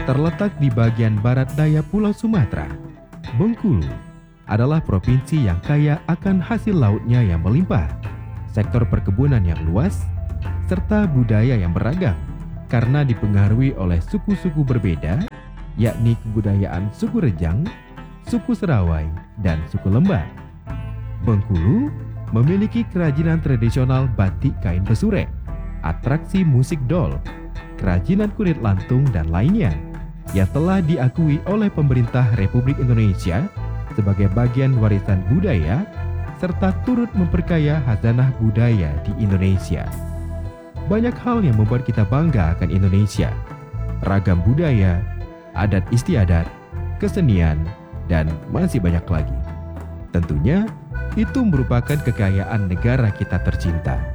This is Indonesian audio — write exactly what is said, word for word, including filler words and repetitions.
terletak di bagian barat daya Pulau Sumatera. Bengkulu adalah provinsi yang kaya akan hasil lautnya yang melimpah, sektor perkebunan yang luas, serta budaya yang beragam karena dipengaruhi oleh suku-suku berbeda, yakni kebudayaan suku Rejang, suku Serawai, dan suku Lembah. Bengkulu memiliki kerajinan tradisional batik kain besurek, atraksi musik dol, kerajinan kulit lantung, dan lainnya yang telah diakui oleh pemerintah Republik Indonesia sebagai bagian warisan budaya serta turut memperkaya khazanah budaya di Indonesia. Banyak hal yang membuat kita bangga akan Indonesia. Ragam budaya, adat istiadat, kesenian, dan masih banyak lagi. Tentunya, itu merupakan kekayaan negara kita tercinta.